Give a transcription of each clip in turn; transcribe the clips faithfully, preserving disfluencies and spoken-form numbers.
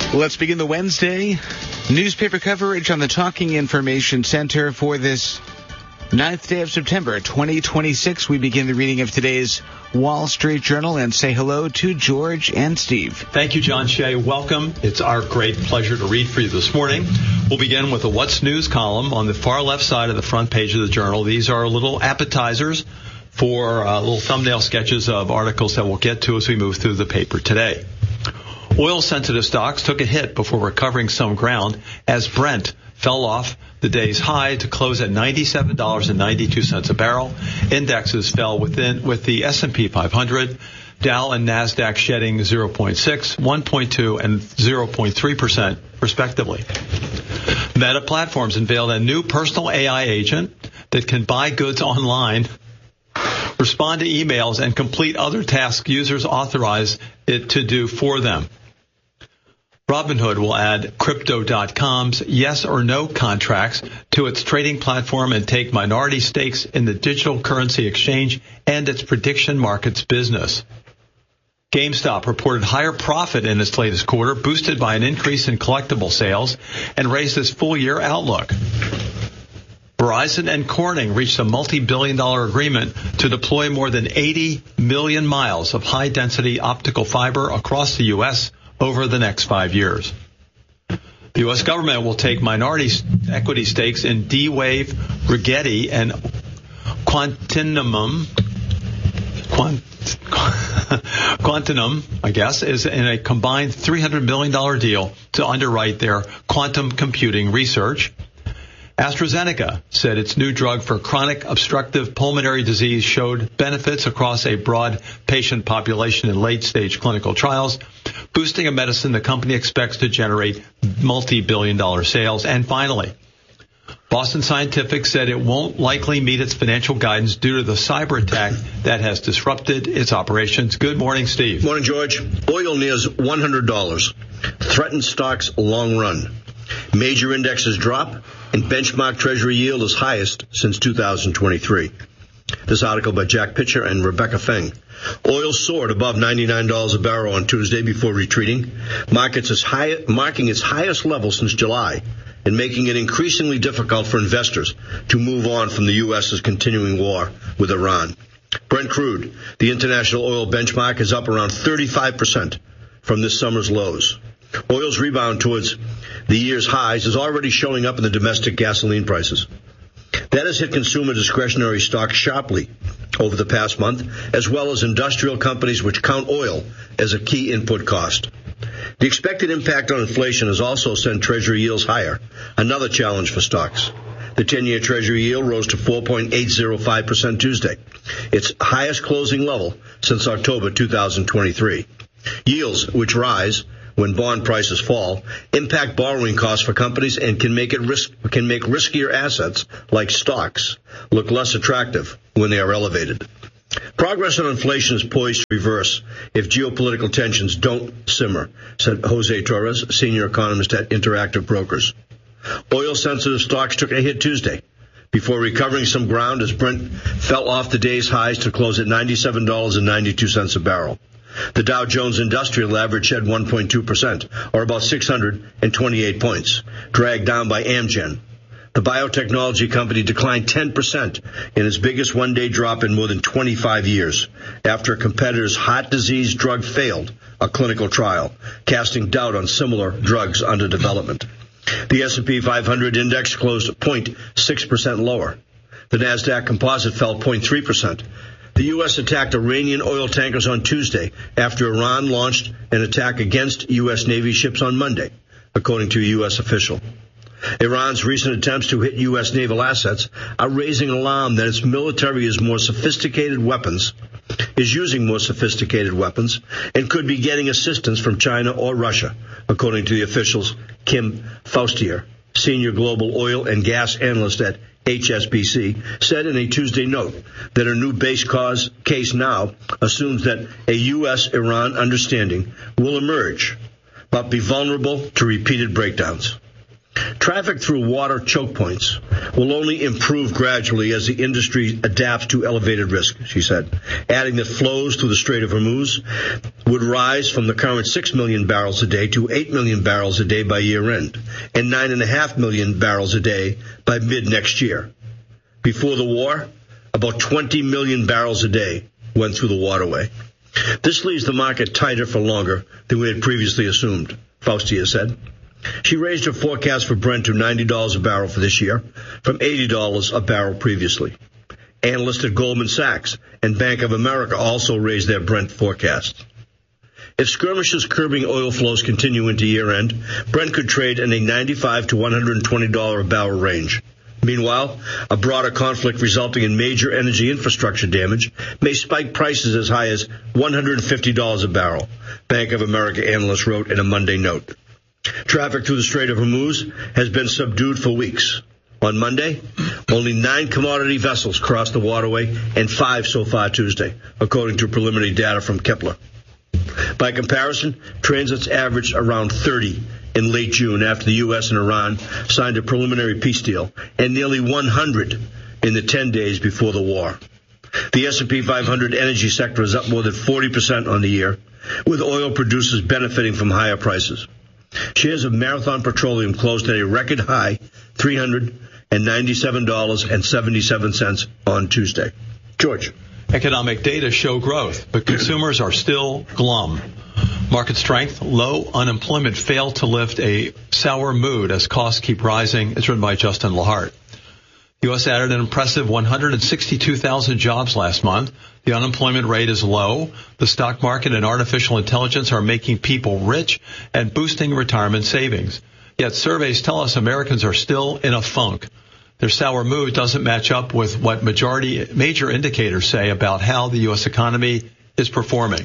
Let's begin the Wednesday newspaper coverage on the Talking Information Center for this ninth day of September, twenty twenty-six. We begin the reading of today's Wall Street Journal and say hello to George and Steve. Thank you, John Shea. Welcome. It's our great pleasure to read for you this morning. We'll begin with a What's News column on the far left side of the front page of the Journal. These are little appetizers for uh, little thumbnail sketches of articles that we'll get to as we move through the paper today. Oil-sensitive stocks took a hit before recovering some ground as Brent fell off the day's high to close at ninety-seven dollars and ninety-two cents a barrel. Indexes fell within with the S and P five hundred, Dow and NASDAQ shedding zero point six, one point two, and zero point three percent, respectively. Meta Platforms unveiled a new personal A I agent that can buy goods online, respond to emails, and complete other tasks users authorize it to do for them. Robinhood will add Crypto dot com's yes or no contracts to its trading platform and take minority stakes in the digital currency exchange and its prediction markets business. GameStop reported higher profit in its latest quarter, boosted by an increase in collectible sales, and raised its full-year outlook. Verizon and Corning reached a multi-billion dollar agreement to deploy more than eighty million miles of high-density optical fiber across the U S over the next five years. The U S government will take minority equity stakes in D-Wave, Rigetti, and Quantinum. Quant, Quantinum, I guess, is in a combined three hundred million dollars deal to underwrite their quantum computing research. AstraZeneca said its new drug for chronic obstructive pulmonary disease showed benefits across a broad patient population in late-stage clinical trials, boosting a medicine the company expects to generate multi-billion dollar sales. And finally, Boston Scientific said it won't likely meet its financial guidance due to the cyber attack that has disrupted its operations. Good morning, Steve. Morning, George. Oil nears one hundred dollars. Threatens stocks long run. Major indexes drop, and benchmark Treasury yield is highest since two thousand twenty-three. This article by Jack Pitcher and Rebecca Feng. Oil soared above ninety-nine dollars a barrel on Tuesday before retreating, markets is high, marking its highest level since July, and making it increasingly difficult for investors to move on from the U S's continuing war with Iran. Brent crude, the international oil benchmark, is up around thirty-five percent from this summer's lows. Oil's rebound towards the year's highs is already showing up in the domestic gasoline prices. That has hit consumer discretionary stocks sharply over the past month, as well as industrial companies which count oil as a key input cost. The expected impact on inflation has also sent Treasury yields higher, another challenge for stocks. The ten-year Treasury yield rose to four point eight zero five percent Tuesday, its highest closing level since October two thousand twenty-three. Yields, which rise when bond prices fall, impact borrowing costs for companies and can make it risk can make riskier assets like stocks look less attractive when they are elevated. Progress on inflation is poised to reverse if geopolitical tensions don't simmer, said Jose Torres, senior economist at Interactive Brokers. Oil-sensitive stocks took a hit Tuesday before recovering some ground as Brent fell off the day's highs to close at ninety-seven dollars and ninety-two cents a barrel. The Dow Jones Industrial Average shed one point two percent, or about six hundred twenty-eight points, dragged down by Amgen. The biotechnology company declined ten percent in its biggest one-day drop in more than twenty-five years after a competitor's heart disease drug failed a clinical trial, casting doubt on similar drugs under development. The S and P five hundred index closed zero point six percent lower. The NASDAQ composite fell zero point three percent. The U S attacked Iranian oil tankers on Tuesday after Iran launched an attack against U S Navy ships on Monday, according to a U S official. Iran's recent attempts to hit U S naval assets are raising alarm that its military is more sophisticated weapons, is using more sophisticated weapons, and could be getting assistance from China or Russia, according to the official's Kim Faustier, senior global oil and gas analyst at H S B C, said in a Tuesday note that a new base cause case now assumes that a U S Iran understanding will emerge, but be vulnerable to repeated breakdowns. Traffic through water choke points will only improve gradually as the industry adapts to elevated risk, she said, adding that flows through the Strait of Hormuz would rise from the current six million barrels a day to eight million barrels a day by year end and nine point five million barrels a day by mid next year. Before the war, about twenty million barrels a day went through the waterway. This leaves the market tighter for longer than we had previously assumed, Faustia said. She raised her forecast for Brent to ninety dollars a barrel for this year, from eighty dollars a barrel previously. Analysts at Goldman Sachs and Bank of America also raised their Brent forecasts. If skirmishes curbing oil flows continue into year-end, Brent could trade in a ninety-five to one hundred twenty dollars a barrel range. Meanwhile, a broader conflict resulting in major energy infrastructure damage may spike prices as high as one hundred fifty dollars a barrel, Bank of America analysts wrote in a Monday note. Traffic through the Strait of Hormuz has been subdued for weeks. On Monday, only nine commodity vessels crossed the waterway and five so far Tuesday, according to preliminary data from Kepler. By comparison, transits averaged around thirty in late June after the U S and Iran signed a preliminary peace deal, and nearly one hundred in the ten days before the war. The S and P five hundred energy sector is up more than forty percent on the year, with oil producers benefiting from higher prices. Shares of Marathon Petroleum closed at a record high three hundred ninety-seven dollars and seventy-seven cents on Tuesday. George. Economic data show growth, but consumers are still glum. Market strength, low unemployment failed to lift a sour mood as costs keep rising. It's written by Justin Lahart. The U S added an impressive one hundred sixty-two thousand jobs last month. The unemployment rate is low. The stock market and artificial intelligence are making people rich and boosting retirement savings. Yet surveys tell us Americans are still in a funk. Their sour mood doesn't match up with what majority major indicators say about how the U S economy is performing.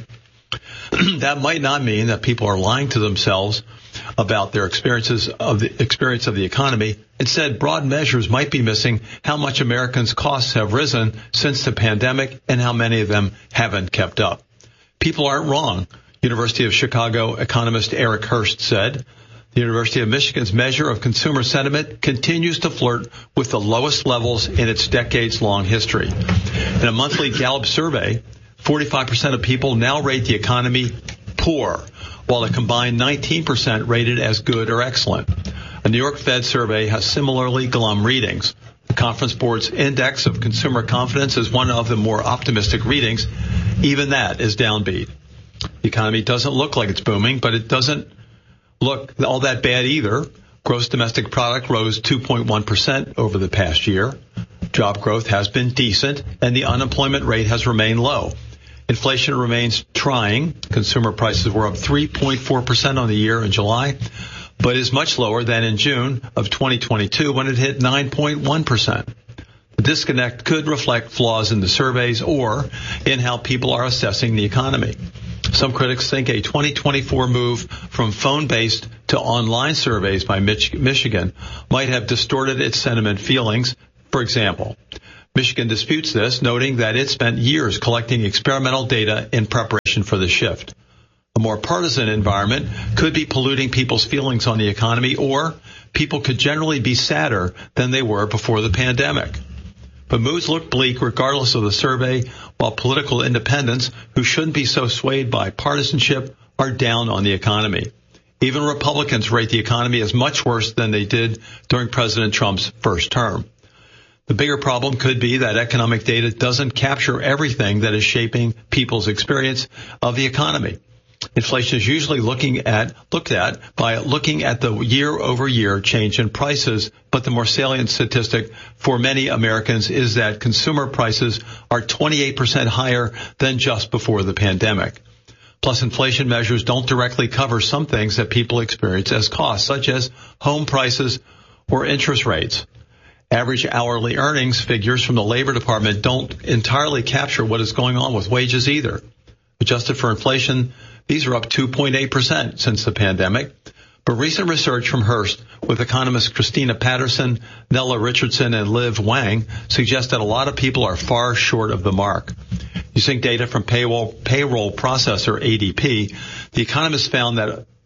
That might not mean that people are lying to themselves about their experiences of the experience of the economy. Instead, broad measures might be missing how much Americans' costs have risen since the pandemic and how many of them haven't kept up. People aren't wrong, University of Chicago economist Eric Hurst said. The University of Michigan's measure of consumer sentiment continues to flirt with the lowest levels in its decades-long history. In a monthly Gallup survey, forty-five percent of people now rate the economy poor, while a combined nineteen percent rated as good or excellent. A New York Fed survey has similarly glum readings. The Conference Board's Index of Consumer Confidence is one of the more optimistic readings. Even that is downbeat. The economy doesn't look like it's booming, but it doesn't look all that bad either. Gross domestic product rose two point one percent over the past year. Job growth has been decent, and the unemployment rate has remained low. Inflation remains trying. Consumer prices were up three point four percent on the year in July, but is much lower than in June of twenty twenty-two when it hit nine point one percent. The disconnect could reflect flaws in the surveys or in how people are assessing the economy. Some critics think a twenty twenty-four move from phone-based to online surveys by Mich- Michigan might have distorted its sentiment feelings. For example, Michigan disputes this, noting that it spent years collecting experimental data in preparation for the shift. A more partisan environment could be polluting people's feelings on the economy, or people could generally be sadder than they were before the pandemic. But moods look bleak regardless of the survey, while political independents, who shouldn't be so swayed by partisanship, are down on the economy. Even Republicans rate the economy as much worse than they did during President Trump's first term. The bigger problem could be that economic data doesn't capture everything that is shaping people's experience of the economy. Inflation is usually looking at, looked at by looking at the year-over-year change in prices, but the more salient statistic for many Americans is that consumer prices are twenty-eight percent higher than just before the pandemic. Plus, inflation measures don't directly cover some things that people experience as costs, such as home prices or interest rates. Average hourly earnings figures from the Labor Department don't entirely capture what is going on with wages either. Adjusted for inflation, these are up two point eight percent since the pandemic. But recent research from Hearst with economists Christina Patterson, Nella Richardson, and Liv Wang suggests that a lot of people are far short of the mark. Using data from payroll, payroll processor A D P, the economists found that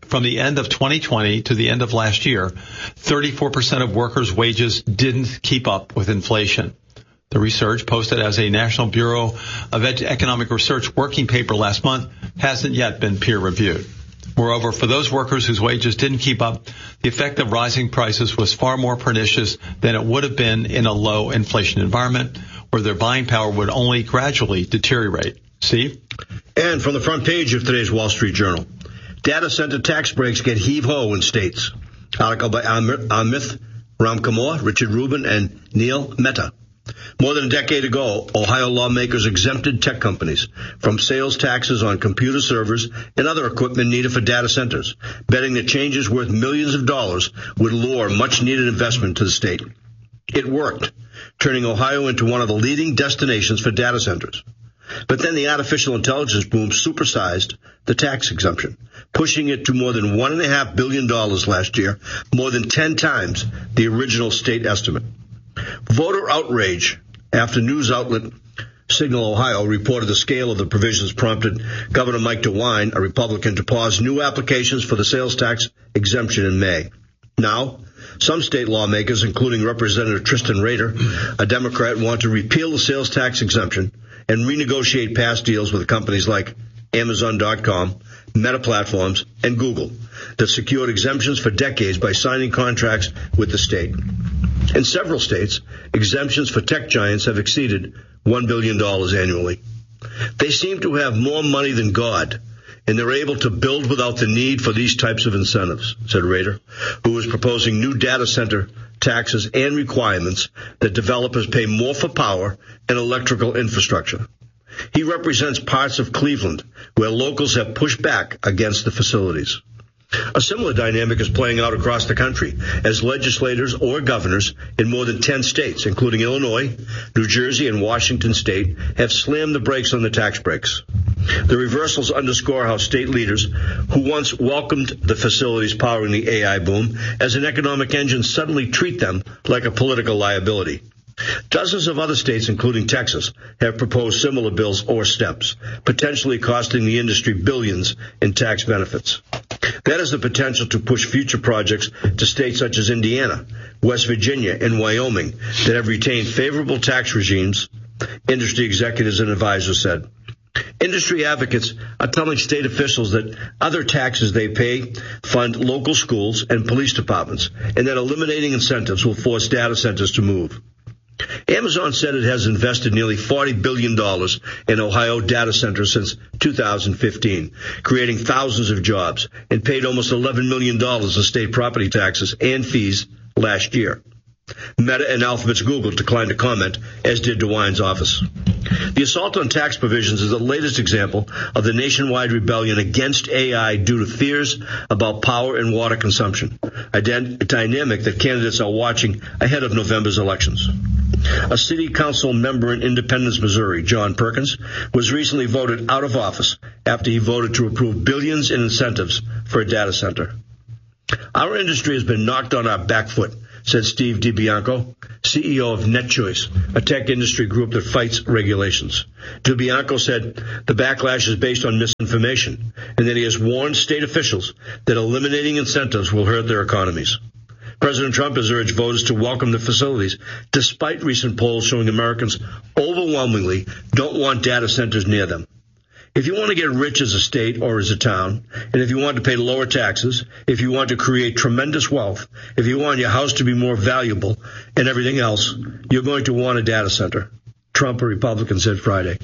from the end of twenty twenty to the end of last year, thirty-four percent of workers' wages didn't keep up with inflation. The research, posted as a National Bureau of Economic Research working paper last month, hasn't yet been peer-reviewed. Moreover, for those workers whose wages didn't keep up, the effect of rising prices was far more pernicious than it would have been in a low inflation environment where their buying power would only gradually deteriorate. Steve? And from the front page of today's Wall Street Journal, data center tax breaks get heave-ho in states. Article by Amit Ramkumar, Richard Rubin, and Neil Mehta. More than a decade ago, Ohio lawmakers exempted tech companies from sales taxes on computer servers and other equipment needed for data centers, betting that changes worth millions of dollars would lure much-needed investment to the state. It worked, turning Ohio into one of the leading destinations for data centers. But then the artificial intelligence boom supersized the tax exemption, pushing it to more than one point five billion dollars last year, more than ten times the original state estimate. Voter outrage after news outlet Signal Ohio reported the scale of the provisions prompted Governor Mike DeWine, a Republican, to pause new applications for the sales tax exemption in May. Now, some state lawmakers, including Representative Tristan Rader, a Democrat, want to repeal the sales tax exemption and renegotiate past deals with companies like Amazon dot com, Meta Platforms, and Google that secured exemptions for decades by signing contracts with the state. In several states, exemptions for tech giants have exceeded one billion dollars annually. They seem to have more money than God, and they're able to build without the need for these types of incentives, said Rader, who is proposing new data center taxes and requirements that developers pay more for power and electrical infrastructure. He represents parts of Cleveland where locals have pushed back against the facilities. A similar dynamic is playing out across the country as legislators or governors in more than ten states, including Illinois, New Jersey, and Washington state, have slammed the brakes on the tax breaks. The reversals underscore how state leaders who once welcomed the facilities powering the A I boom as an economic engine suddenly treat them like a political liability. Dozens of other states, including Texas, have proposed similar bills or steps, potentially costing the industry billions in tax benefits. That has the potential to push future projects to states such as Indiana, West Virginia, and Wyoming that have retained favorable tax regimes, industry executives and advisors said. Industry advocates are telling state officials that other taxes they pay fund local schools and police departments, and that eliminating incentives will force data centers to move. Amazon said it has invested nearly forty billion dollars in Ohio data centers since two thousand fifteen, creating thousands of jobs, and paid almost eleven million dollars in state property taxes and fees last year. Meta and Alphabet's Google declined to comment, as did DeWine's office. The assault on tax provisions is the latest example of the nationwide rebellion against A I due to fears about power and water consumption, a dynamic that candidates are watching ahead of November's elections. A city council member in Independence, Missouri, John Perkins, was recently voted out of office after he voted to approve billions in incentives for a data center. Our industry has been knocked on our back foot, said Steve DiBianco, C E O of NetChoice, a tech industry group that fights regulations. DiBianco said the backlash is based on misinformation and that he has warned state officials that eliminating incentives will hurt their economies. President Trump has urged voters to welcome the facilities, despite recent polls showing Americans overwhelmingly don't want data centers near them. If you want to get rich as a state or as a town, and if you want to pay lower taxes, if you want to create tremendous wealth, if you want your house to be more valuable and everything else, you're going to want a data center, Trump, a Republican, said Friday.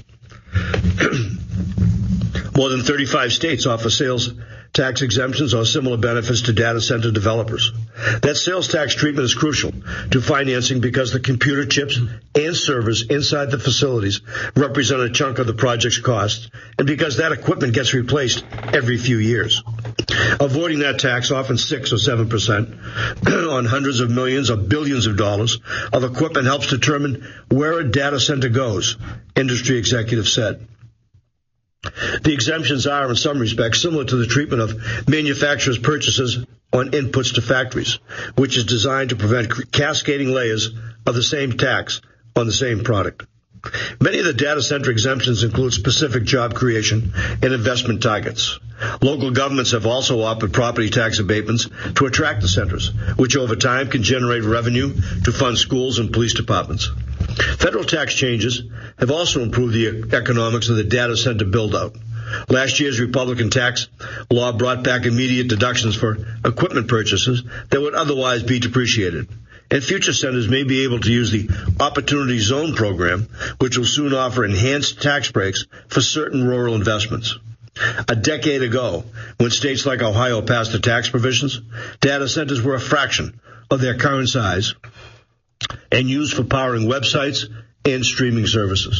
More than thirty-five states offer sales tax exemptions or similar benefits to data center developers. That sales tax treatment is crucial to financing because the computer chips and servers inside the facilities represent a chunk of the project's cost, and because that equipment gets replaced every few years. Avoiding that tax, often six or seven percent, on hundreds of millions or billions of dollars of equipment helps determine where a data center goes, industry executives said. The exemptions are, in some respects, similar to the treatment of manufacturers' purchases on inputs to factories, which is designed to prevent cascading layers of the same tax on the same product. Many of the data center exemptions include specific job creation and investment targets. Local governments have also offered property tax abatements to attract the centers, which over time can generate revenue to fund schools and police departments. Federal tax changes have also improved the economics of the data center build-out. Last year's Republican tax law brought back immediate deductions for equipment purchases that would otherwise be depreciated. And future centers may be able to use the Opportunity Zone program, which will soon offer enhanced tax breaks for certain rural investments. A decade ago, when states like Ohio passed the tax provisions, data centers were a fraction of their current size and used for powering websites and streaming services.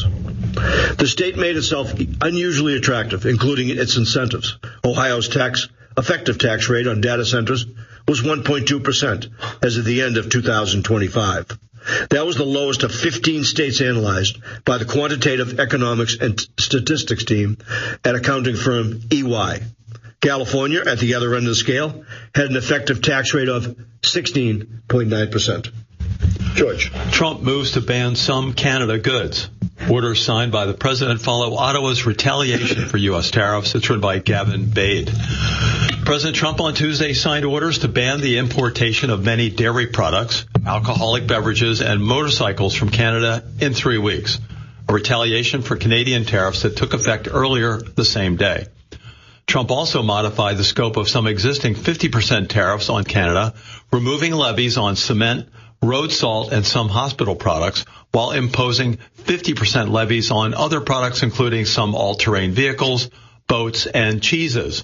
The state made itself unusually attractive, including its incentives. Ohio's tax effective tax rate on data centers was one point two percent as of the end of two thousand twenty-five. That was the lowest of fifteen states analyzed by the Quantitative Economics and Statistics team at accounting firm E Y. California, at the other end of the scale, had an effective tax rate of sixteen point nine percent. George. Trump moves to ban some Canada goods. Orders signed by the president follow Ottawa's retaliation for U S tariffs. It's written by Gavin Bade. President Trump on Tuesday signed orders to ban the importation of many dairy products, alcoholic beverages, and motorcycles from Canada in three weeks, a retaliation for Canadian tariffs that took effect earlier the same day. Trump also modified the scope of some existing fifty percent tariffs on Canada, removing levies on cement, road salt, and some hospital products, while imposing fifty percent levies on other products, including some all-terrain vehicles, boats, and cheeses.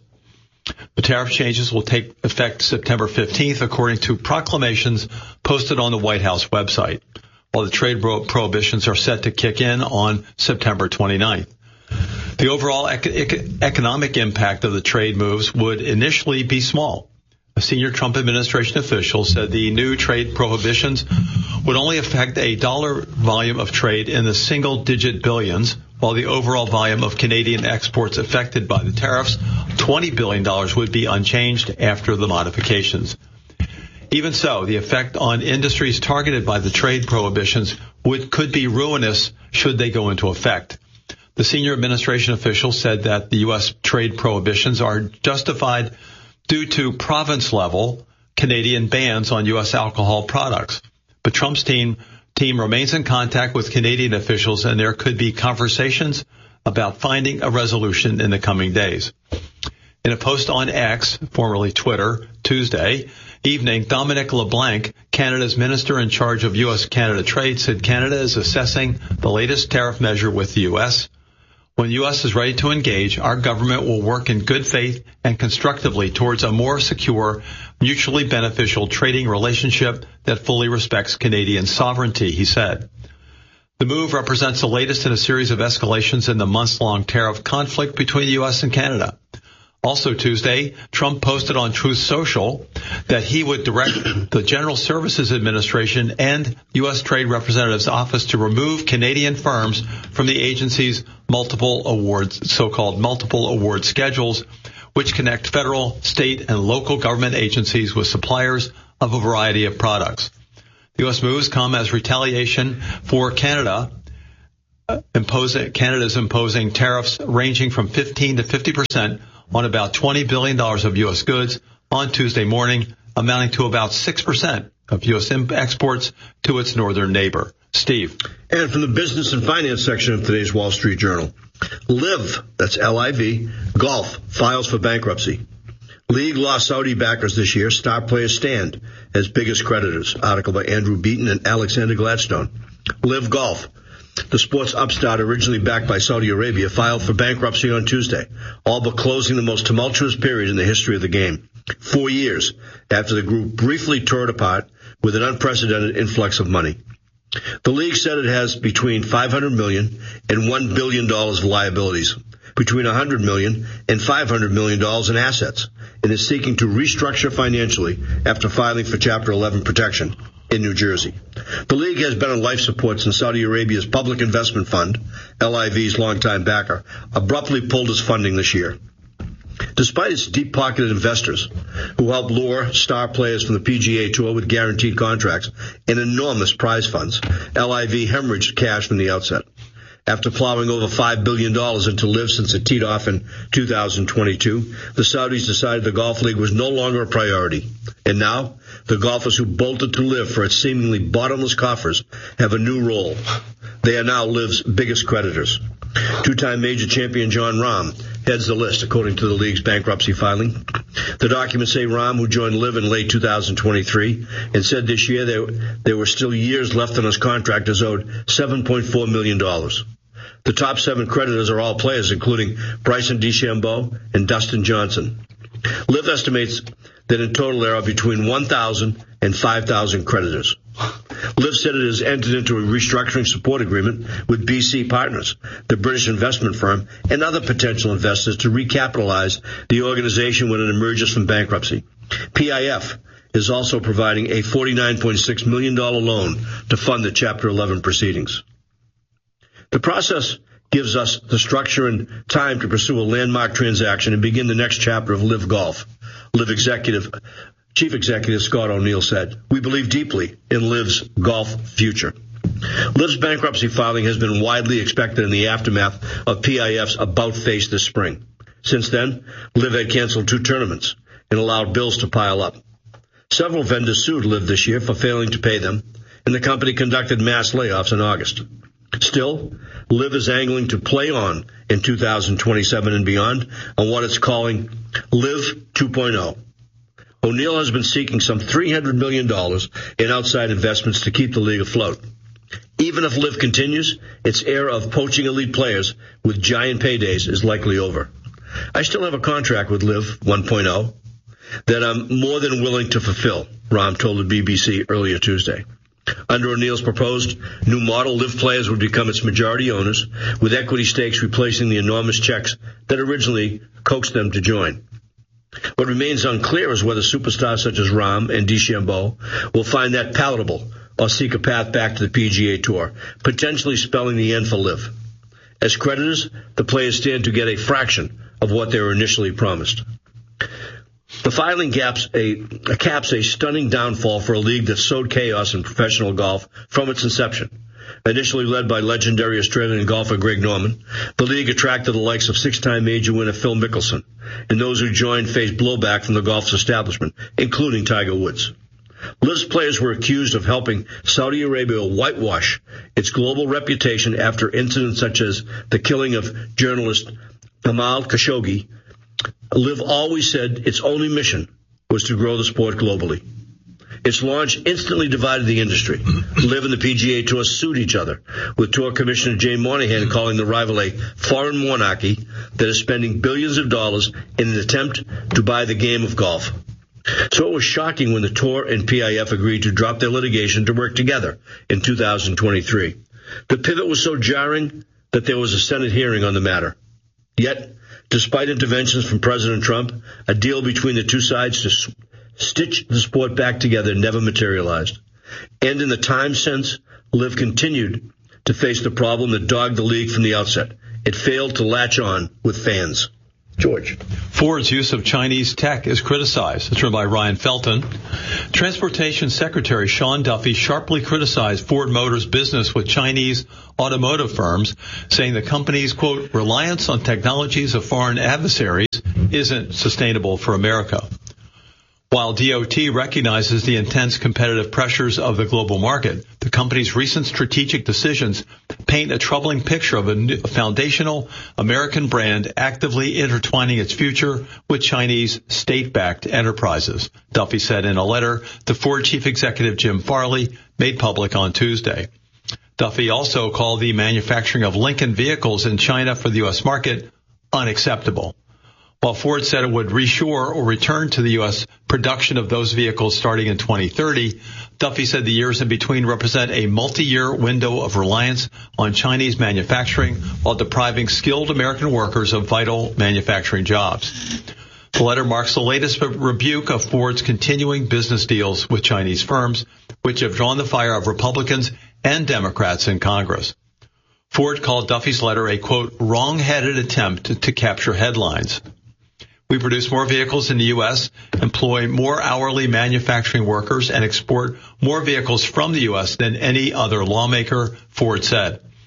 The tariff changes will take effect September fifteenth, according to proclamations posted on the White House website, while the trade prohibitions are set to kick in on September twenty-ninth. The overall ec- economic impact of the trade moves would initially be small. A senior Trump administration official said the new trade prohibitions would only affect a dollar volume of trade in the single-digit billions, while the overall volume of Canadian exports affected by the tariffs, twenty billion dollars, would be unchanged after the modifications. Even so, the effect on industries targeted by the trade prohibitions would could be ruinous should they go into effect. The senior administration official said that the U S trade prohibitions are justified due to province-level Canadian bans on U S alcohol products. But Trump's team team remains in contact with Canadian officials, and there could be conversations about finding a resolution in the coming days. In a post on X, formerly Twitter, Tuesday evening, Dominic LeBlanc, Canada's minister in charge of U S-Canada trade, said Canada is assessing the latest tariff measure with the U S. When the U S is ready to engage, our government will work in good faith and constructively towards a more secure, mutually beneficial trading relationship that fully respects Canadian sovereignty, he said. The move represents the latest in a series of escalations in the months-long tariff conflict between the U S and Canada. Also Tuesday, Trump posted on Truth Social that he would direct the General Services Administration and U S Trade Representative's Office to remove Canadian firms from the agency's multiple awards, so-called multiple award schedules, which connect federal, state, and local government agencies with suppliers of a variety of products. The U S moves come as retaliation for Canada, uh, imposing, Canada's imposing tariffs ranging from fifteen to fifty percent on about twenty billion dollars of U S goods on Tuesday morning, amounting to about six percent of U S exports to its northern neighbor. Steve. And from the business and finance section of today's Wall Street Journal, Liv, that's L I V, Golf files for bankruptcy. League lost Saudi backers this year. Star players stand as biggest creditors. Article by Andrew Beaton and Alexander Gladstone. Liv Golf, the sports upstart originally backed by Saudi Arabia, filed for bankruptcy on Tuesday, all but closing the most tumultuous period in the history of the game. Four years after the group briefly tore it apart with an unprecedented influx of money. The league said it has between five hundred million dollars and one billion dollars of liabilities, between one hundred million dollars and five hundred million dollars in assets, and is seeking to restructure financially after filing for Chapter eleven protection in New Jersey. The league has been on life support since Saudi Arabia's Public Investment Fund, L I V's longtime backer, abruptly pulled its funding this year. Despite its deep-pocketed investors, who helped lure star players from the P G A Tour with guaranteed contracts and enormous prize funds, L I V hemorrhaged cash from the outset. After plowing over five billion dollars into LIV since it teed off in two thousand twenty-two, the Saudis decided the Golf League was no longer a priority. And now, the golfers who bolted to LIV for its seemingly bottomless coffers have a new role. They are now LIV's biggest creditors. Two-time major champion Jon Rahm heads the list, according to the league's bankruptcy filing. The documents say Rahm, who joined LIV in late two thousand twenty-three, and said this year there, there were still years left on his contract, is owed seven point four million dollars. The top seven creditors are all players, including Bryson DeChambeau and Dustin Johnson. LIV estimates that in total there are between one thousand and five thousand creditors. LIV said it has entered into a restructuring support agreement with B C Partners, the British investment firm, and other potential investors to recapitalize the organization when it emerges from bankruptcy. P I F is also providing a forty-nine point six million dollars loan to fund the Chapter eleven proceedings. The process gives us the structure and time to pursue a landmark transaction and begin the next chapter of LIV Golf. LIV Executive, Chief Executive Scott O'Neill said, "We believe deeply in LIV's golf future." LIV's bankruptcy filing has been widely expected in the aftermath of P I F's about-face this spring. Since then, LIV had canceled two tournaments and allowed bills to pile up. Several vendors sued LIV this year for failing to pay them, and the company conducted mass layoffs in August. Still, LIV is angling to play on in two thousand twenty-seven and beyond on what it's calling LIV two point oh. O'Neill has been seeking some three hundred million dollars in outside investments to keep the league afloat. Even if LIV continues, its era of poaching elite players with giant paydays is likely over. "I still have a contract with LIV one point oh that I'm more than willing to fulfill," Rahm told the B B C earlier Tuesday. Under O'Neill's proposed new model, LIV players would become its majority owners, with equity stakes replacing the enormous checks that originally coaxed them to join. What remains unclear is whether superstars such as Rahm and DeChambeau will find that palatable or seek a path back to the P G A Tour, potentially spelling the end for LIV. As creditors, the players stand to get a fraction of what they were initially promised. The filing caps a, caps a stunning downfall for a league that sowed chaos in professional golf from its inception. Initially led by legendary Australian golfer Greg Norman, the league attracted the likes of six-time major winner Phil Mickelson, and those who joined faced blowback from the golf's establishment, including Tiger Woods. LIV's players were accused of helping Saudi Arabia whitewash its global reputation after incidents such as the killing of journalist Jamal Khashoggi. LIV always said its only mission was to grow the sport globally. Its launch instantly divided the industry. LIV and the P G A Tour sued each other, with Tour Commissioner Jay Monahan calling the rival a foreign monarchy that is spending billions of dollars in an attempt to buy the game of golf. So it was shocking when the Tour and P I F agreed to drop their litigation to work together in two thousand twenty-three. The pivot was so jarring that there was a Senate hearing on the matter. Yet, despite interventions from President Trump, a deal between the two sides to stitch the sport back together never materialized. And in the time since, LIV continued to face the problem that dogged the league from the outset. It failed to latch on with fans. George. Ford's use of Chinese tech is criticized. It's written by Ryan Felton. Transportation Secretary Sean Duffy sharply criticized Ford Motors' business with Chinese automotive firms, saying the company's, quote, reliance on technologies of foreign adversaries isn't sustainable for America. While D O T recognizes the intense competitive pressures of the global market, the company's recent strategic decisions paint a troubling picture of a new, foundational American brand actively intertwining its future with Chinese state-backed enterprises, Duffy said in a letter the Ford chief executive Jim Farley made public on Tuesday. Duffy also called the manufacturing of Lincoln vehicles in China for the U S market unacceptable. While Ford said it would reshore or return to the U S production of those vehicles starting in twenty thirty, Duffy said the years in between represent a multi-year window of reliance on Chinese manufacturing while depriving skilled American workers of vital manufacturing jobs. The letter marks the latest rebuke of Ford's continuing business deals with Chinese firms, which have drawn the fire of Republicans and Democrats in Congress. Ford called Duffy's letter a, quote, wrong-headed attempt to, to capture headlines. We produce more vehicles in the U S, employ more hourly manufacturing workers, and export more vehicles from the U S than any other lawmaker, Ford said.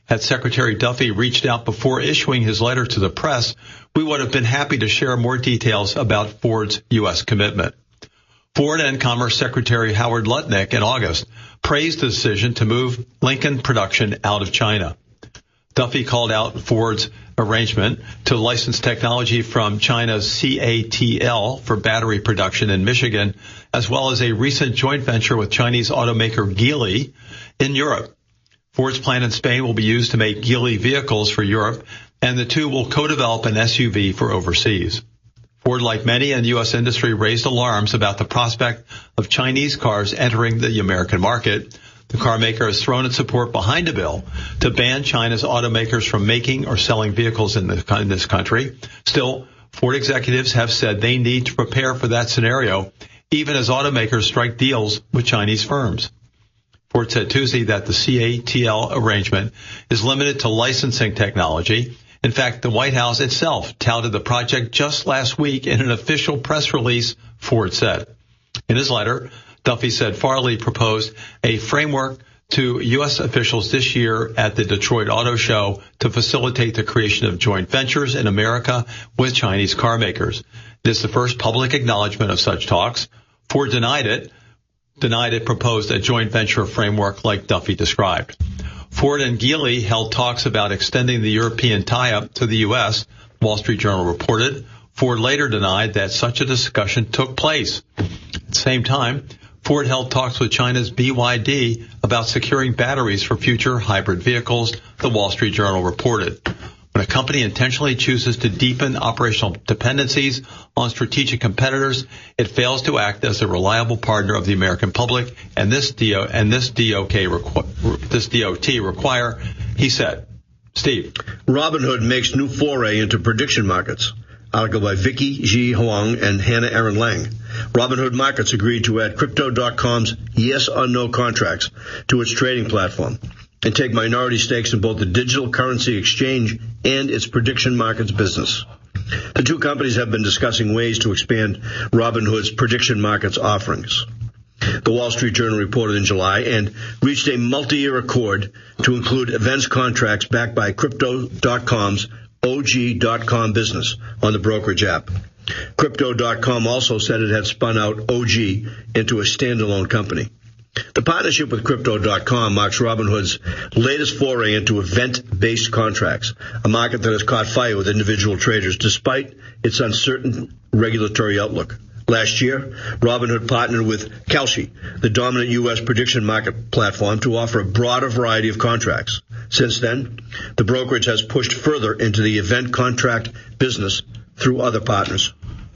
Had Secretary Duffy reached out before issuing his letter to the press, we would have been happy to share more details about Ford's U S commitment. Ford and Commerce Secretary Howard Lutnick in August praised the decision to move Lincoln production out of China. Duffy called out Ford's arrangement to license technology from China's C A T L for battery production in Michigan, as well as a recent joint venture with Chinese automaker Geely in Europe. Ford's plant in Spain will be used to make Geely vehicles for Europe, and the two will co-develop an S U V for overseas. Ford, like many in U S industry, raised alarms about the prospect of Chinese cars entering the American market. The car maker has thrown its support behind a bill to ban China's automakers from making or selling vehicles in, the, in this country. Still, Ford executives have said they need to prepare for that scenario, even as automakers strike deals with Chinese firms. Ford said Tuesday that the C A T L arrangement is limited to licensing technology. In fact, the White House itself touted the project just last week in an official press release, Ford said. In his letter, Duffy said Farley proposed a framework to U S officials this year at the Detroit Auto Show to facilitate the creation of joint ventures in America with Chinese car makers. This is the first public acknowledgement of such talks. Ford denied it, denied it proposed a joint venture framework like Duffy described. Ford and Geely held talks about extending the European tie-up to the U S, Wall Street Journal reported. Ford later denied that such a discussion took place. At the same time, Ford held talks with China's B Y D about securing batteries for future hybrid vehicles, the Wall Street Journal reported. When a company intentionally chooses to deepen operational dependencies on strategic competitors, it fails to act as a reliable partner of the American public, and this D O and this D O K requ- this D O T require, he said. Steve. Robinhood makes new foray into prediction markets. Article by Vicky Ji Huang and Hannah Aaron Lang. Robinhood Markets agreed to add Crypto dot com's yes or no contracts to its trading platform and take minority stakes in both the digital currency exchange and its prediction markets business. The two companies have been discussing ways to expand Robinhood's prediction markets offerings. The Wall Street Journal reported in July and reached a multi-year accord to include events contracts backed by Crypto dot com's O G dot com business on the brokerage app. Crypto dot com also said it had spun out O G into a standalone company. The partnership with Crypto dot com marks Robinhood's latest foray into event-based contracts, a market that has caught fire with individual traders despite its uncertain regulatory outlook. Last year, Robinhood partnered with Kalshi, the dominant U S prediction market platform, to offer a broader variety of contracts. Since then, the brokerage has pushed further into the event contract business through other partners.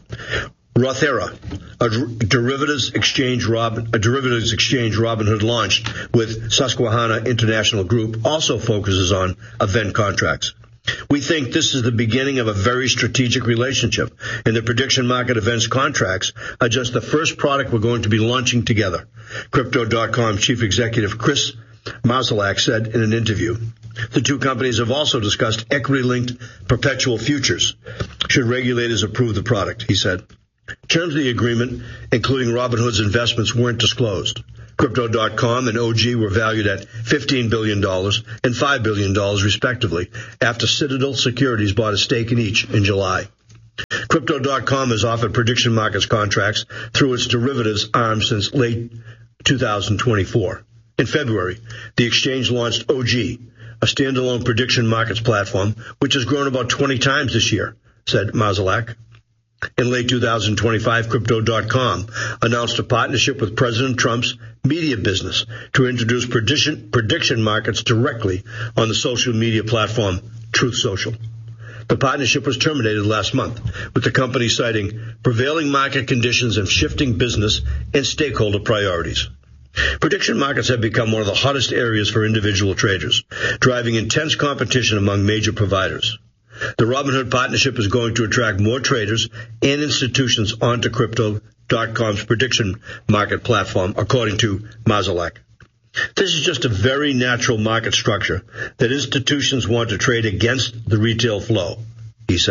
Rothera, a derivatives exchange, Robin, a derivatives exchange Robinhood launched with Susquehanna International Group, also focuses on event contracts. We think this is the beginning of a very strategic relationship, and the prediction market events contracts are just the first product we're going to be launching together, Crypto dot com chief executive Chris Marszalek said in an interview. The two companies have also discussed equity-linked perpetual futures, should regulators approve the product, he said. Terms of the agreement, including Robinhood's investments, weren't disclosed. Crypto dot com and O G were valued at fifteen billion dollars and five billion dollars, respectively, after Citadel Securities bought a stake in each in July. Crypto dot com has offered prediction markets contracts through its derivatives arm since late two thousand twenty-four. In February, the exchange launched O G, a standalone prediction markets platform, which has grown about twenty times this year, said Marszalek. In late two thousand twenty-five, Crypto dot com announced a partnership with President Trump's media business to introduce prediction, prediction markets directly on the social media platform Truth Social. The partnership was terminated last month, with the company citing prevailing market conditions and shifting business and stakeholder priorities. Prediction markets have become one of the hottest areas for individual traders, driving intense competition among major providers. The Robinhood partnership is going to attract more traders and institutions onto Crypto dot com's prediction market platform, according to Marszalek. This is just a very natural market structure that institutions want to trade against the retail flow, he said.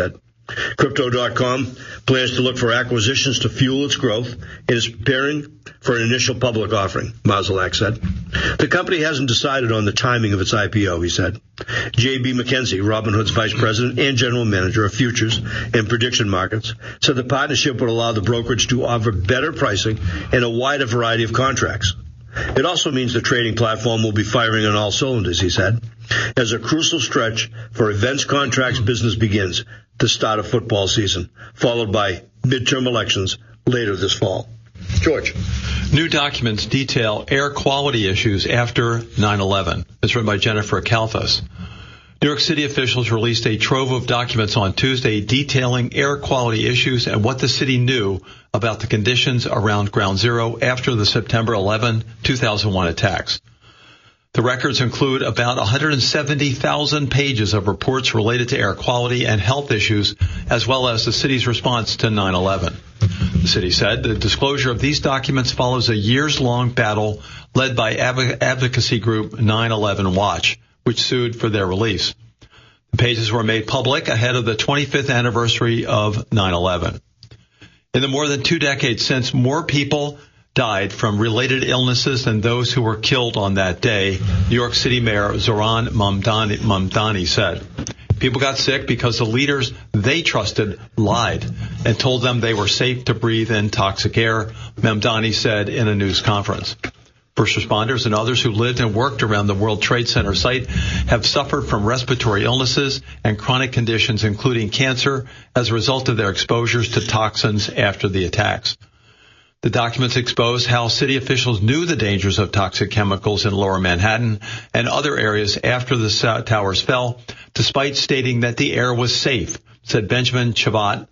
Crypto dot com plans to look for acquisitions to fuel its growth and is preparing for an initial public offering, Maslach said. The company hasn't decided on the timing of its I P O, he said. J B McKenzie, Robinhood's vice president and general manager of futures and prediction markets, said the partnership would allow the brokerage to offer better pricing and a wider variety of contracts. It also means the trading platform will be firing on all cylinders, he said, as a crucial stretch for events contracts business begins, the start of football season, followed by midterm elections later this fall. George. New documents detail air quality issues after nine eleven. It's written by Jennifer Kalfas. New York City officials released a trove of documents on Tuesday detailing air quality issues and what the city knew about the conditions around Ground Zero after the September eleventh, two thousand one attacks. The records include about one hundred seventy thousand pages of reports related to air quality and health issues, as well as the city's response to nine eleven. The city said the disclosure of these documents follows a years-long battle led by advocacy group nine eleven Watch, which sued for their release. The pages were made public ahead of the twenty-fifth anniversary of nine eleven. In the more than two decades since, more people died from related illnesses than those who were killed on that day, New York City Mayor Zohran Mamdani, Mamdani said. People got sick because the leaders they trusted lied and told them they were safe to breathe in toxic air, Mamdani said in a news conference. First responders and others who lived and worked around the World Trade Center site have suffered from respiratory illnesses and chronic conditions, including cancer, as a result of their exposures to toxins after the attacks. The documents expose how city officials knew the dangers of toxic chemicals in Lower Manhattan and other areas after the towers fell, despite stating that the air was safe, said Benjamin Chevat,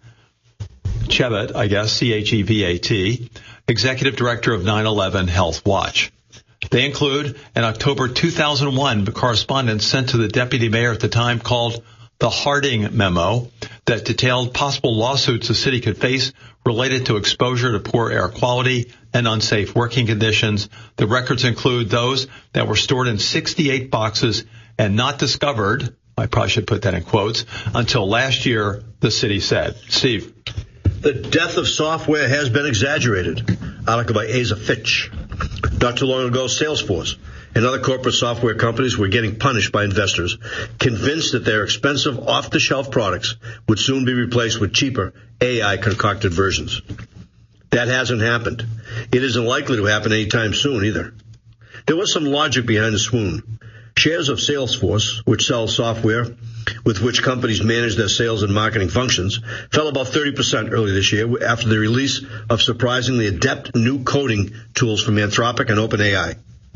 Chevat, I guess, C H E V A T, executive director of nine eleven Health Watch. They include an October two thousand one correspondence sent to the deputy mayor at the time called the Harding Memo that detailed possible lawsuits the city could face related to exposure to poor air quality and unsafe working conditions. The records include those that were stored in sixty-eight boxes and not discovered, I probably should put that in quotes, until last year, the city said. Steve. The death of software has been exaggerated. Article by Asa Fitch. Not too long ago, Salesforce and other corporate software companies were getting punished by investors, convinced that their expensive off-the-shelf products would soon be replaced with cheaper A I-concocted versions. That hasn't happened. It isn't likely to happen anytime soon either. There was some logic behind the swoon. Shares of Salesforce, which sells software with which companies manage their sales and marketing functions, fell about thirty percent early this year after the release of surprisingly adept new coding tools from Anthropic and OpenAI.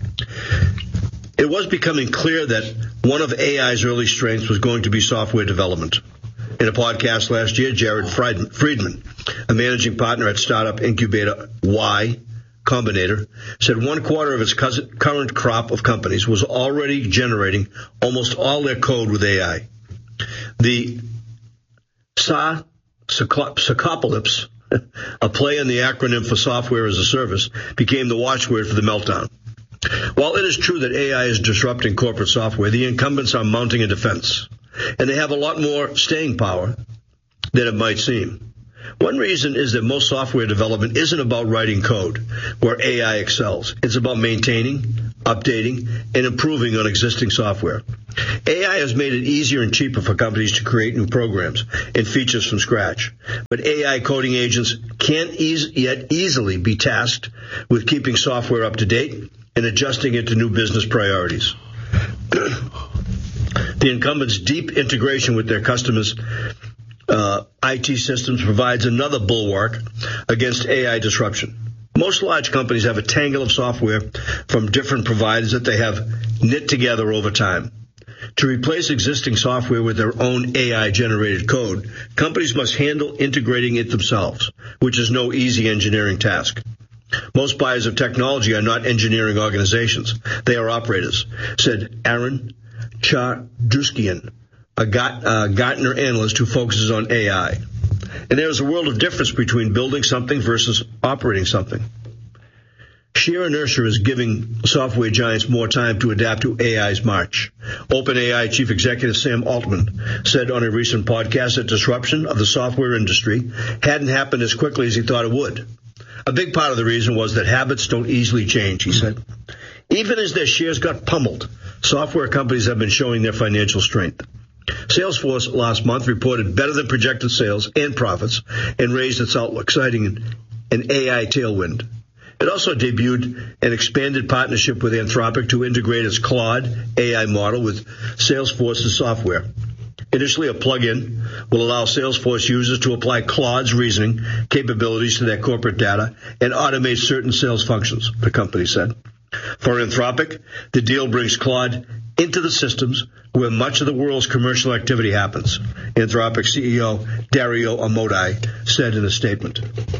It was becoming clear that one of A I's early strengths was going to be software development. In a podcast last year, Jared Friedman, a managing partner at startup incubator Y Combinator, said one quarter of its current crop of companies was already generating almost all their code with A I. The Sa Socopolypse, a play on the acronym for software as a service, became the watchword for the meltdown. While it is true that A I is disrupting corporate software, the incumbents are mounting a defense, and they have a lot more staying power than it might seem. One reason is that most software development isn't about writing code, where A I excels. It's about maintaining, updating, and improving on existing software. A I has made it easier and cheaper for companies to create new programs and features from scratch. But A I coding agents can't eas- yet easily be tasked with keeping software up to date and adjusting it to new business priorities. The incumbents' deep integration with their customers' uh, I T systems provides another bulwark against A I disruption. Most large companies have a tangle of software from different providers that they have knit together over time. To replace existing software with their own A I-generated code, companies must handle integrating it themselves, which is no easy engineering task. Most buyers of technology are not engineering organizations. They are operators, said Aaron Charduskian, a Gartner analyst who focuses on A I. And there is a world of difference between building something versus operating something. Sheer inertia is giving software giants more time to adapt to A I's march. OpenAI Chief Executive Sam Altman said on a recent podcast that disruption of the software industry hadn't happened as quickly as he thought it would. A big part of the reason was that habits don't easily change, he said. Even as their shares got pummeled, software companies have been showing their financial strength. Salesforce last month reported better than projected sales and profits and raised its outlook, citing an A I tailwind. It also debuted an expanded partnership with Anthropic to integrate its Claude A I model with Salesforce's software. Initially, a plug-in will allow Salesforce users to apply Claude's reasoning capabilities to their corporate data and automate certain sales functions, the company said. For Anthropic, the deal brings Claude into the systems where much of the world's commercial activity happens, Anthropic C E O Dario Amodei said in a statement.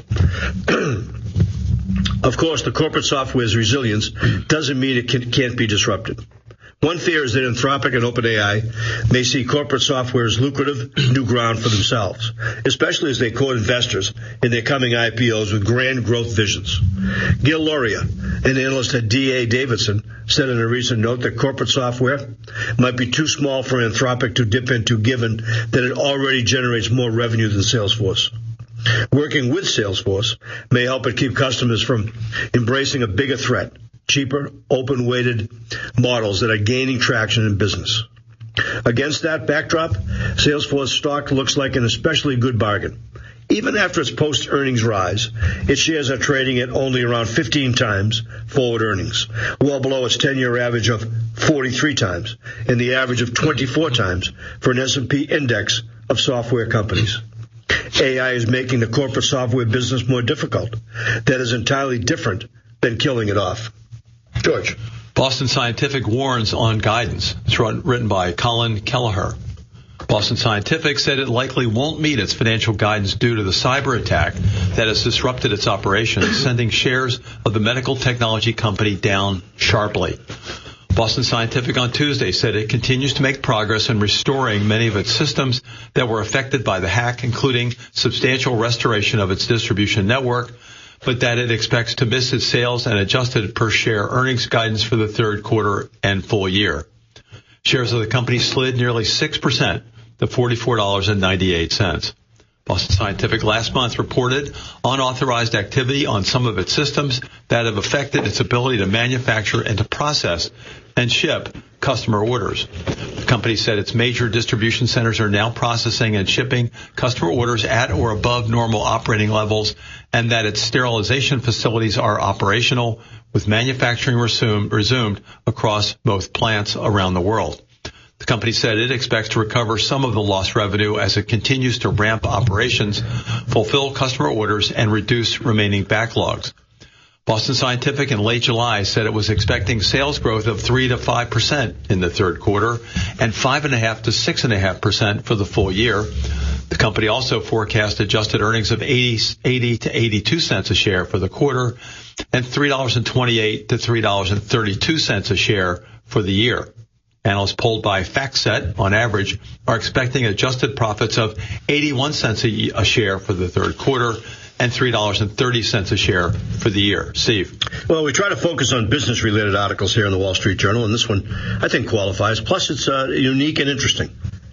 Of course, the corporate software's resilience doesn't mean it can, can't be disrupted. One fear is that Anthropic and OpenAI may see corporate software as lucrative new ground for themselves, especially as they court investors in their coming I P Os with grand growth visions. Gil Loria, an analyst at D A Davidson, said in a recent note that corporate software might be too small for Anthropic to dip into, given that it already generates more revenue than Salesforce. Working with Salesforce may help it keep customers from embracing a bigger threat, cheaper, open-weighted models that are gaining traction in business. Against that backdrop, Salesforce stock looks like an especially good bargain. Even after its post-earnings rise, its shares are trading at only around fifteen times forward earnings, well below its ten-year average of forty-three times and the average of twenty-four times for an S and P index of software companies. A I is making the corporate software business more difficult. That is entirely different than killing it off. George. Boston Scientific warns on guidance. It's written by Colin Kelleher. Boston Scientific said it likely won't meet its financial guidance due to the cyber attack that has disrupted its operations, sending shares of the medical technology company down sharply. Boston Scientific on Tuesday said it continues to make progress in restoring many of its systems that were affected by the hack, including substantial restoration of its distribution network, but that it expects to miss its sales and adjusted per share earnings guidance for the third quarter and full year. Shares of the company slid nearly six percent to forty-four dollars and ninety-eight cents. Boston Scientific last month reported unauthorized activity on some of its systems that have affected its ability to manufacture and to process and ship customer orders. The company said its major distribution centers are now processing and shipping customer orders at or above normal operating levels, and that its sterilization facilities are operational, with manufacturing resumed, resumed across both plants around the world. The company said it expects to recover some of the lost revenue as it continues to ramp operations, fulfill customer orders, and reduce remaining backlogs. Boston Scientific in late July said it was expecting sales growth of three to five percent in the third quarter and five point five to six point five percent for the full year. The company also forecast adjusted earnings of eighty to eighty-two cents a share for the quarter and three dollars and twenty-eight to three dollars and thirty-two cents a share for the year. Analysts polled by FactSet, on average, are expecting adjusted profits of eighty-one cents a share for the third quarter and three dollars and thirty cents a share for the year. Steve. Well, we try to focus on business-related articles here in the Wall Street Journal, and this one, I think, qualifies. Plus, it's uh, unique and interesting.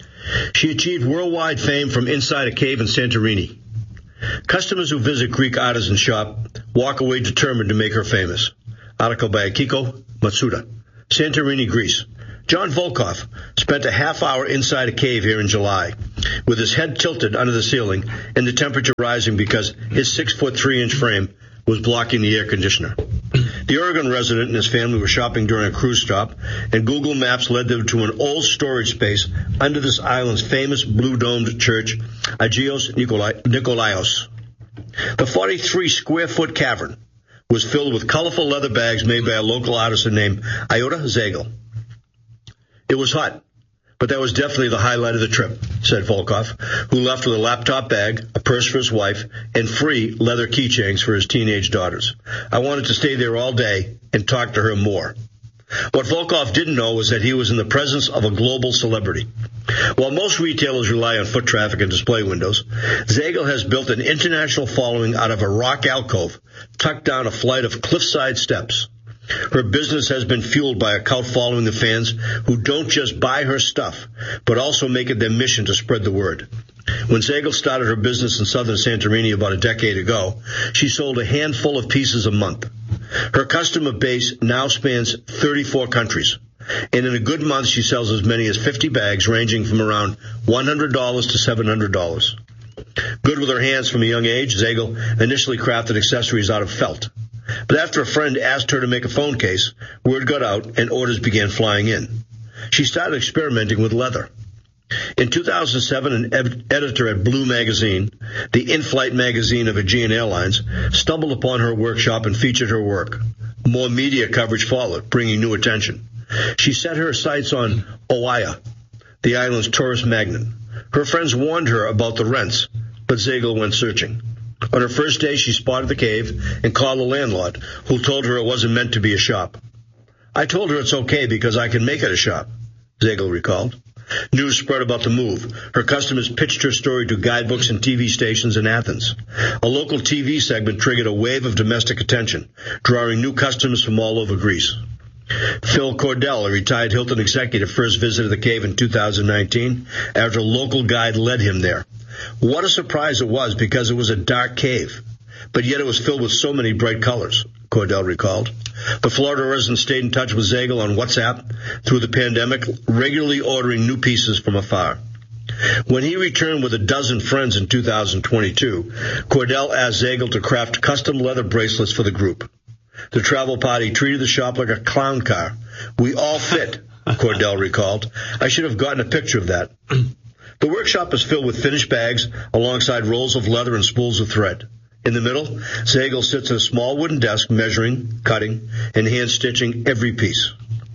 She achieved worldwide fame from inside a cave in Santorini. Customers who visit Greek artisan shop walk away determined to make her famous. Article by Akiko Matsuda. Santorini, Greece. John Volkov spent a half hour inside a cave here in July, with his head tilted under the ceiling and the temperature rising because his six foot three inch frame was blocking the air conditioner. The Oregon resident and his family were shopping during a cruise stop, and Google Maps led them to an old storage space under this island's famous blue-domed church, Agios Nikolai- Nikolaios. The forty-three square foot cavern was filled with colorful leather bags made by a local artisan named Iota Zagel. It was hot, but that was definitely the highlight of the trip, said Volkov, who left with a laptop bag, a purse for his wife, and free leather keychains for his teenage daughters. I wanted to stay there all day and talk to her more. What Volkov didn't know was that he was in the presence of a global celebrity. While most retailers rely on foot traffic and display windows, Zagel has built an international following out of a rock alcove tucked down a flight of cliffside steps. Her business has been fueled by a cult following of fans who don't just buy her stuff, but also make it their mission to spread the word. When Zagel started her business in southern Santorini about a decade ago, she sold a handful of pieces a month. Her customer base now spans thirty-four countries, and in a good month she sells as many as fifty bags, ranging from around one hundred dollars to seven hundred dollars. Good with her hands from a young age, Zagel initially crafted accessories out of felt. But after a friend asked her to make a phone case, word got out and orders began flying in. She started experimenting with leather. In two thousand seven, an ed- editor at Blue Magazine, the in-flight magazine of Aegean Airlines, stumbled upon her workshop and featured her work. More media coverage followed, bringing new attention. She set her sights on Oahu, the island's tourist magnet. Her friends warned her about the rents, but Zagel went searching. On her first day, she spotted the cave and called the landlord, who told her it wasn't meant to be a shop. I told her it's okay because I can make it a shop, Zagel recalled. News spread about the move. Her customers pitched her story to guidebooks and T V stations in Athens. A local T V segment triggered a wave of domestic attention, drawing new customers from all over Greece. Phil Cordell, a retired Hilton executive, first visited the cave in two thousand nineteen after a local guide led him there. What a surprise it was, because it was a dark cave, but yet it was filled with so many bright colors, Cordell recalled. The Florida resident stayed in touch with Zagel on WhatsApp through the pandemic, regularly ordering new pieces from afar. When he returned with a dozen friends in two thousand twenty-two, Cordell asked Zagel to craft custom leather bracelets for the group. The travel party treated the shop like a clown car. We all fit, Cordell recalled. I should have gotten a picture of that. The workshop is filled with finished bags alongside rolls of leather and spools of thread. In the middle, Zagel sits at a small wooden desk measuring, cutting, and hand-stitching every piece.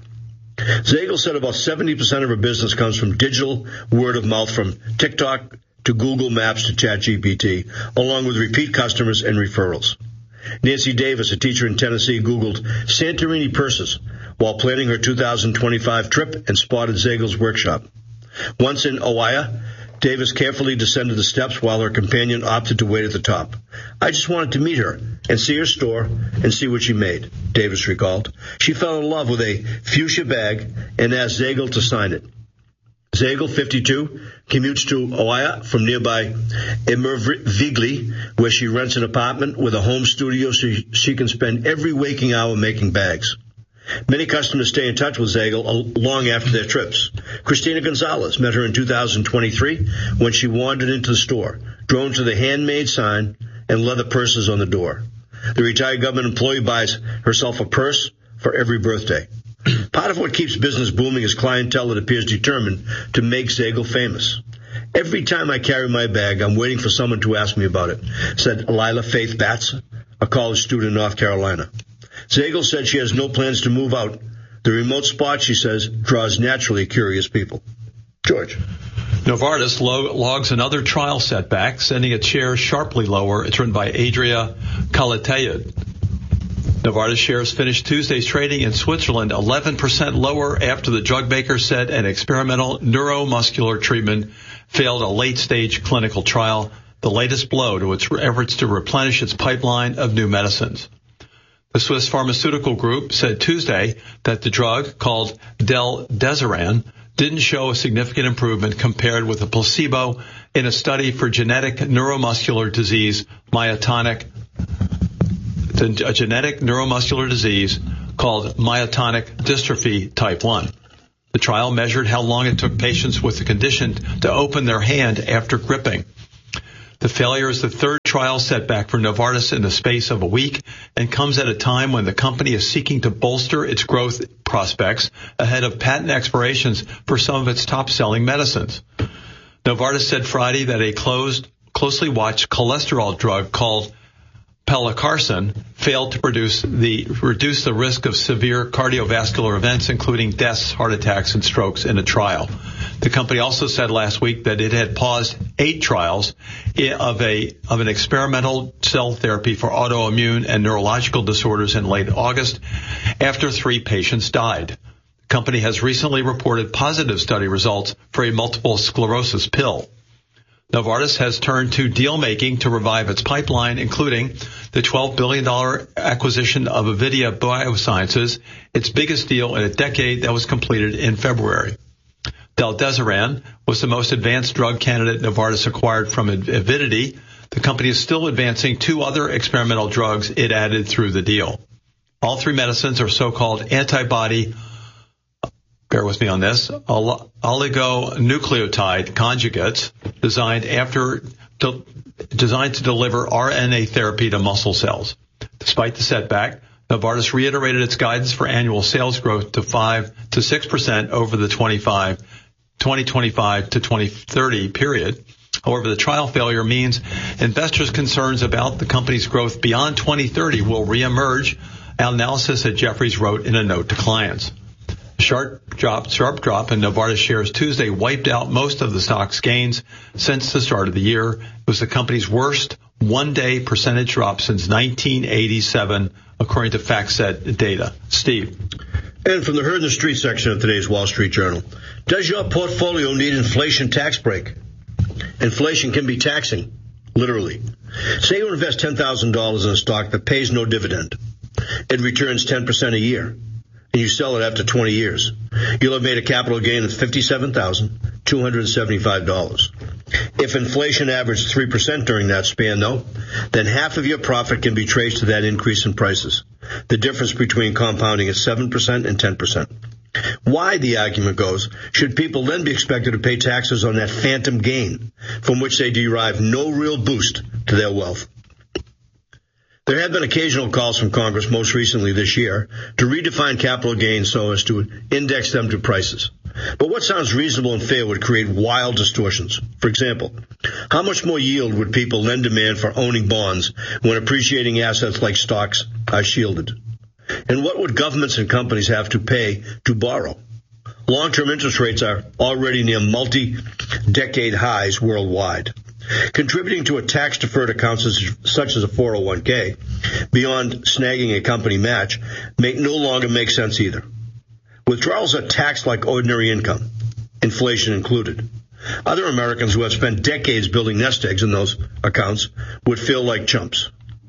Zagel said about seventy percent of her business comes from digital word of mouth, from TikTok to Google Maps to ChatGPT, along with repeat customers and referrals. Nancy Davis, a teacher in Tennessee, Googled Santorini purses while planning her two thousand twenty-five trip and spotted Zagel's workshop. Once in Oahu, Davis carefully descended the steps while her companion opted to wait at the top. I just wanted to meet her and see her store and see what she made, Davis recalled. She fell in love with a fuchsia bag and asked Zagel to sign it. Zagel, fifty-two, commutes to Oahu from nearby Emervigli, where she rents an apartment with a home studio so she can spend every waking hour making bags. Many customers stay in touch with Zagel long after their trips. Christina Gonzalez met her in two thousand twenty-three when she wandered into the store, drawn to the handmade sign and leather purses on the door. The retired government employee buys herself a purse for every birthday. Part of what keeps business booming is clientele that appears determined to make Zagel famous. Every time I carry my bag, I'm waiting for someone to ask me about it, said Lila Faith Batts, a college student in North Carolina. Zagel said she has no plans to move out. The remote spot, she says, draws naturally curious people. George. Novartis lo- logs another trial setback, sending its shares sharply lower. It's written by Adria Kalatayud. Novartis shares finished Tuesday's trading in Switzerland eleven percent lower after the drug maker said an experimental neuromuscular treatment failed a late-stage clinical trial, the latest blow to its efforts to replenish its pipeline of new medicines. The Swiss pharmaceutical group said Tuesday that the drug, called Del-Desiran, didn't show a significant improvement compared with a placebo in a study for genetic neuromuscular disease, myotonic, a genetic neuromuscular disease called myotonic dystrophy type one. The trial measured how long it took patients with the condition to open their hand after gripping. The failure is the third trial setback for Novartis in the space of a week and comes at a time when the company is seeking to bolster its growth prospects ahead of patent expirations for some of its top-selling medicines. Novartis said Friday that a closed, closely watched cholesterol drug called pelacarsen failed to produce the, reduce the risk of severe cardiovascular events, including deaths, heart attacks, and strokes in a trial. The company also said last week that it had paused eight trials of a of an experimental cell therapy for autoimmune and neurological disorders in late August after three patients died. The company has recently reported positive study results for a multiple sclerosis pill. Novartis has turned to deal-making to revive its pipeline, including the twelve billion dollars acquisition of Avidya Biosciences, its biggest deal in a decade that was completed in February. Deldeziran was the most advanced drug candidate Novartis acquired from Avidity. The company is still advancing two other experimental drugs it added through the deal. All three medicines are so-called antibody, bear with me on this, oligonucleotide conjugates designed after to, designed to deliver R N A therapy to muscle cells. Despite the setback, Novartis reiterated its guidance for annual sales growth to five to six percent over the twenty-five, twenty twenty-five to twenty thirty period. However, the trial failure means investors' concerns about the company's growth beyond twenty thirty will reemerge, analysis at Jefferies wrote in a note to clients. Sharp drop, sharp drop in Novartis shares Tuesday wiped out most of the stock's gains since the start of the year. It was the company's worst one-day percentage drop since nineteen eighty-seven, according to FactSet data. Steve. And from the Heard in the Street section of today's Wall Street Journal, does your portfolio need inflation tax break? Inflation can be taxing, literally. Say you invest ten thousand dollars in a stock that pays no dividend. It returns ten percent a year, and you sell it after twenty years. You'll have made a capital gain of fifty-seven thousand two hundred seventy-five dollars. If inflation averaged three percent during that span, though, then half of your profit can be traced to that increase in prices. The difference between compounding at seven percent and ten percent. Why, the argument goes, should people then be expected to pay taxes on that phantom gain from which they derive no real boost to their wealth? There have been occasional calls from Congress, most recently this year, to redefine capital gains so as to index them to prices. But what sounds reasonable and fair would create wild distortions. For example, how much more yield would people then demand for owning bonds when appreciating assets like stocks are shielded? And what would governments and companies have to pay to borrow? Long-term interest rates are already near multi-decade highs worldwide. Contributing to a tax-deferred account such as a four oh one k, beyond snagging a company match, may no longer make sense either. Withdrawals are taxed like ordinary income, inflation included. Other Americans who have spent decades building nest eggs in those accounts would feel like chumps.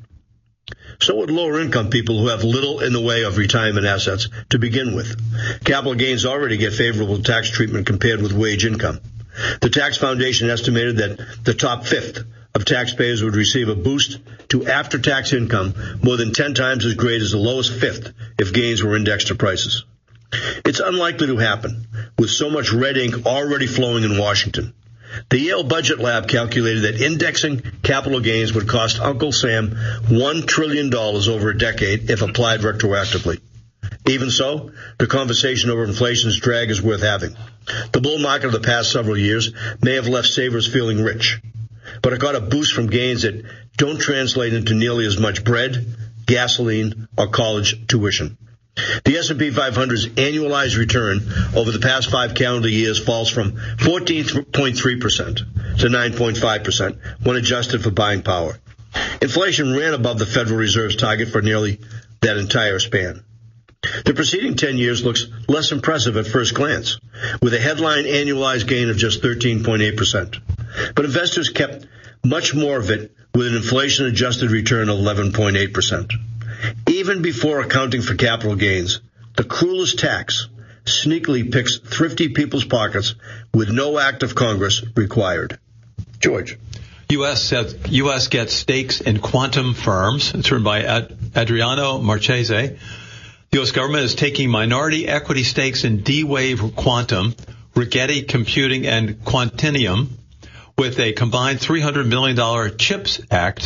So would lower-income people who have little in the way of retirement assets to begin with. Capital gains already get favorable tax treatment compared with wage income. The Tax Foundation estimated that the top fifth of taxpayers would receive a boost to after-tax income more than ten times as great as the lowest fifth if gains were indexed to prices. It's unlikely to happen, with so much red ink already flowing in Washington. The Yale Budget Lab calculated that indexing capital gains would cost Uncle Sam one trillion dollars over a decade if applied retroactively. Even so, the conversation over inflation's drag is worth having. The bull market of the past several years may have left savers feeling rich, but it got a boost from gains that don't translate into nearly as much bread, gasoline, or college tuition. The S and P five hundred's annualized return over the past five calendar years falls from fourteen point three percent to nine point five percent when adjusted for buying power. Inflation ran above the Federal Reserve's target for nearly that entire span. The preceding ten years looks less impressive at first glance, with a headline annualized gain of just thirteen point eight percent. But investors kept much more of it with an inflation-adjusted return of eleven point eight percent. Even before accounting for capital gains, the cruelest tax sneakily picks thrifty people's pockets with no act of Congress required. George. U S says U S gets stakes in quantum firms. It's written by Ad- Adriano Marchese. The U S government is taking minority equity stakes in D-Wave Quantum, Rigetti Computing, and Quantinuum with a combined three hundred million dollars CHIPS Act